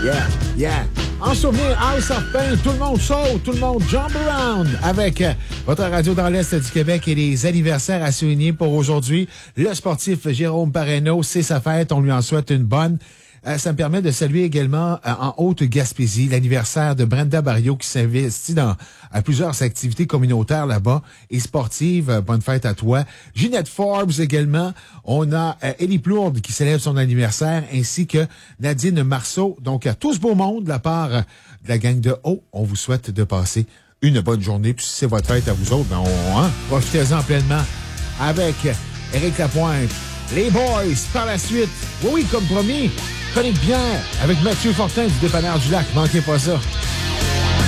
Yeah, yeah. En souvenir, House of Pain, tout le monde saute, tout le monde jump around avec votre radio dans l'Est du Québec et les anniversaires à souligner pour aujourd'hui. Le sportif Jérôme Parreno, c'est sa fête, on lui en souhaite une bonne. Ça me permet de saluer également en Haute-Gaspésie l'anniversaire de Brenda Barrio qui s'investit dans plusieurs activités communautaires là-bas et sportives. Bonne fête à toi. Ginette Forbes également. On a Élie Plourde qui célèbre son anniversaire ainsi que Nadine Marceau. Donc, à tout ce beau monde de la part de la gang de Haut, on vous souhaite de passer une bonne journée. Puis si c'est votre fête à vous autres, ben profitez-en pleinement avec Éric Lapointe. Les boys, par la suite. Oui, comme promis. Chronique bière avec Mathieu Fortin du Dépanneur du Lac. Manquez pas ça.